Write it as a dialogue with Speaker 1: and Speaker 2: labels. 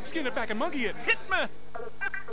Speaker 1: Skin it back and monkey it. Hit me!